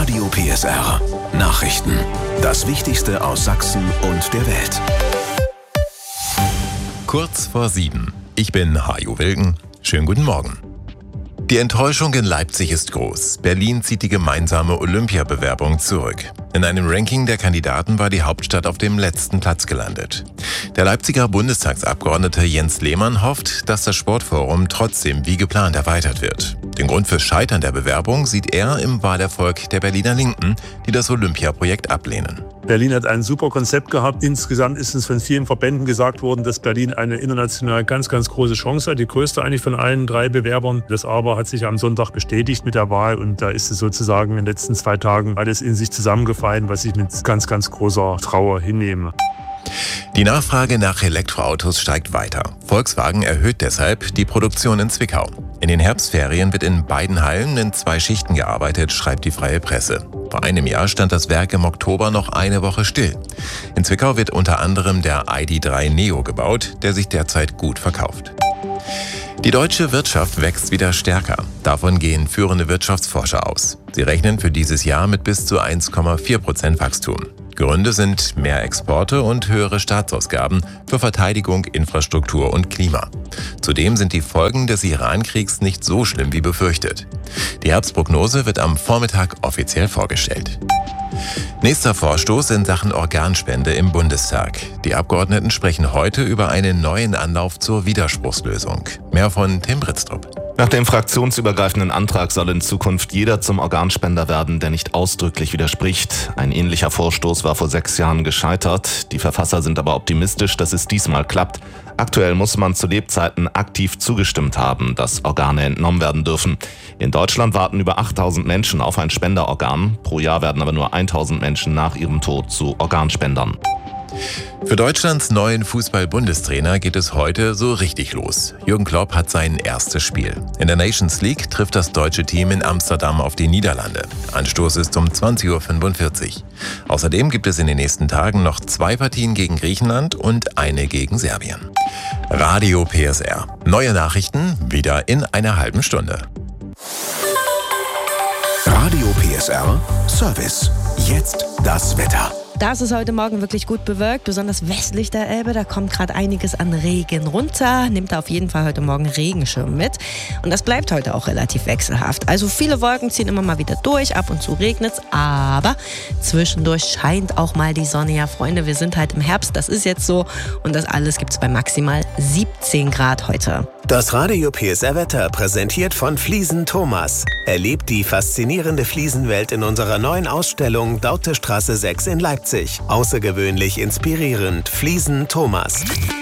Radio PSR Nachrichten. Das Wichtigste aus Sachsen und der Welt. Kurz vor 7. Ich bin Hajo Wilken. Schönen guten Morgen. Die Enttäuschung in Leipzig ist groß. Berlin zieht die gemeinsame Olympiabewerbung zurück. In einem Ranking der Kandidaten war die Hauptstadt auf dem letzten Platz gelandet. Der Leipziger Bundestagsabgeordnete Jens Lehmann hofft, dass das Sportforum trotzdem wie geplant erweitert wird. Den Grund fürs Scheitern der Bewerbung sieht er im Wahlerfolg der Berliner Linken, die das Olympiaprojekt ablehnen. Berlin hat ein super Konzept gehabt. Insgesamt ist es von vielen Verbänden gesagt worden, dass Berlin eine international ganz, ganz große Chance hat. Die größte eigentlich von allen 3 Bewerbern. Das aber hat sich am Sonntag bestätigt mit der Wahl. Und da ist es sozusagen in den letzten 2 Tagen alles in sich zusammengefallen, was ich mit ganz, ganz großer Trauer hinnehme. Die Nachfrage nach Elektroautos steigt weiter. Volkswagen erhöht deshalb die Produktion in Zwickau. In den Herbstferien wird in beiden Hallen in 2 Schichten gearbeitet, schreibt die Freie Presse. Vor einem Jahr stand das Werk im Oktober noch eine Woche still. In Zwickau wird unter anderem der ID.3 Neo gebaut, der sich derzeit gut verkauft. Die deutsche Wirtschaft wächst wieder stärker. Davon gehen führende Wirtschaftsforscher aus. Sie rechnen für dieses Jahr mit bis zu 1,4% Wachstum. Gründe sind mehr Exporte und höhere Staatsausgaben für Verteidigung, Infrastruktur und Klima. Zudem sind die Folgen des Iran-Kriegs nicht so schlimm wie befürchtet. Die Herbstprognose wird am Vormittag offiziell vorgestellt. Nächster Vorstoß in Sachen Organspende im Bundestag. Die Abgeordneten sprechen heute über einen neuen Anlauf zur Widerspruchslösung. Mehr von Tim Britztrup. Nach dem fraktionsübergreifenden Antrag soll in Zukunft jeder zum Organspender werden, der nicht ausdrücklich widerspricht. Ein ähnlicher Vorstoß war vor 6 Jahren gescheitert. Die Verfasser sind aber optimistisch, dass es diesmal klappt. Aktuell muss man zu Lebzeiten aktiv zugestimmt haben, dass Organe entnommen werden dürfen. In Deutschland warten über 8000 Menschen auf ein Spenderorgan. Pro Jahr werden aber nur 1000 Menschen nach ihrem Tod zu Organspendern. Für Deutschlands neuen Fußball-Bundestrainer geht es heute so richtig los. Jürgen Klopp hat sein erstes Spiel. In der Nations League trifft das deutsche Team in Amsterdam auf die Niederlande. Anstoß ist um 20:45 Uhr. Außerdem gibt es in den nächsten Tagen noch 2 Partien gegen Griechenland und eine gegen Serbien. Radio PSR. Neue Nachrichten wieder in einer halben Stunde. Radio PSR Service. Jetzt das Wetter. Das ist heute Morgen wirklich gut bewölkt, besonders westlich der Elbe. Da kommt gerade einiges an Regen runter. Nimmt auf jeden Fall heute Morgen Regenschirm mit. Und das bleibt heute auch relativ wechselhaft. Also viele Wolken ziehen immer mal wieder durch. Ab und zu regnet es, aber zwischendurch scheint auch mal die Sonne. Ja, Freunde, wir sind halt im Herbst. Das ist jetzt so. Und das alles gibt es bei maximal 17 Grad heute. Das Radio PSR Wetter präsentiert von Fliesen Thomas. Erlebt die faszinierende Fliesenwelt in unserer neuen Ausstellung Dautestraße 6 in Leipzig. Außergewöhnlich inspirierend. Fliesen Thomas.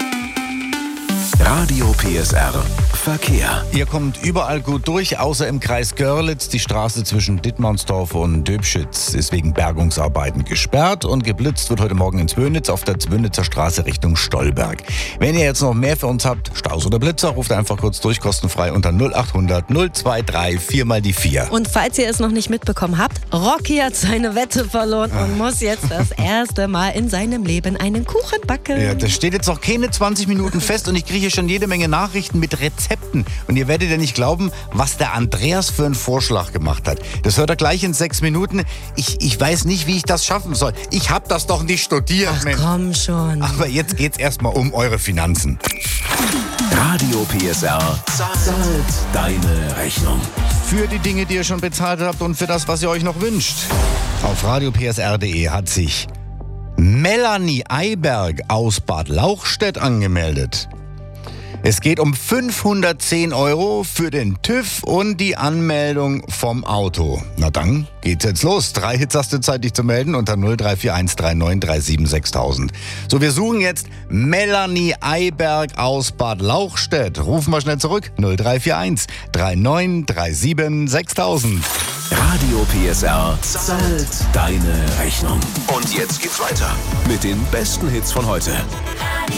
Radio PSR Verkehr. Ihr kommt überall gut durch, außer im Kreis Görlitz. Die Straße zwischen Dittmannsdorf und Döbschütz ist wegen Bergungsarbeiten gesperrt und geblitzt wird heute Morgen in Zwönitz auf der Zwönitzer Straße Richtung Stolberg. Wenn ihr jetzt noch mehr für uns habt, Staus oder Blitzer, ruft einfach kurz durch, kostenfrei unter 0800 023 4 mal die 4. Und falls ihr es noch nicht mitbekommen habt, Rocky hat seine Wette verloren und muss jetzt das erste Mal in seinem Leben einen Kuchen backen. Ja, das steht jetzt noch keine 20 Minuten fest und ich kriege hier schon jede Menge Nachrichten mit Rezepten. Und ihr werdet ja nicht glauben, was der Andreas für einen Vorschlag gemacht hat. Das hört er gleich in 6 Minuten. Ich weiß nicht, wie ich das schaffen soll. Ich habe das doch nicht studiert, Ach, Mensch. komm schon. Aber jetzt geht's erstmal um eure Finanzen. Radio PSR zahlt deine Rechnung. Für die Dinge, die ihr schon bezahlt habt und für das, was ihr euch noch wünscht. Auf radiopsr.de hat sich Melanie Eiberg aus Bad Lauchstädt angemeldet. Es geht um 510 € für den TÜV und die Anmeldung vom Auto. Na dann geht's jetzt los. 3 Hits hast du Zeit, dich zu melden unter 0341 3937 6000. So, wir suchen jetzt Melanie Eiberg aus Bad Lauchstädt. Rufen wir schnell zurück. 0341 3937 6000. Radio PSR zahlt deine Rechnung. Und jetzt geht's weiter mit den besten Hits von heute.